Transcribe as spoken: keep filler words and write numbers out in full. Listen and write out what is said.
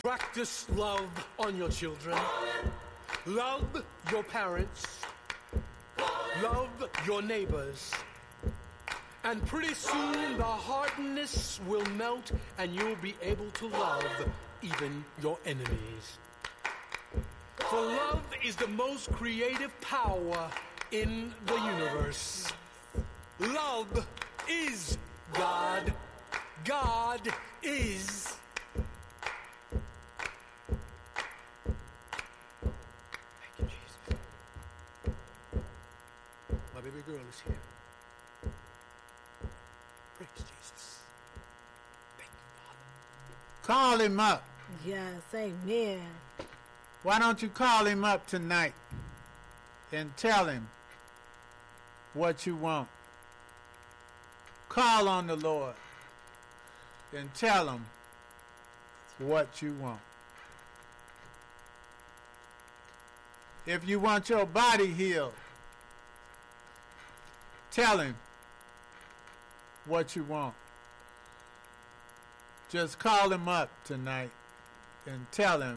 Practice love on your children. Love your parents. Love your neighbors. And pretty soon the hardness will melt and you'll be able to love even your enemies. For love is the most creative power in the universe. Love is God. God is. Thank you, Jesus. My baby girl is here. Praise Jesus. Thank you, Father. Call him up. Yes, amen. Why don't you call him up tonight and tell him what you want? Call on the Lord and tell him what you want. If you want your body healed, tell him what you want. Just call him up tonight and tell him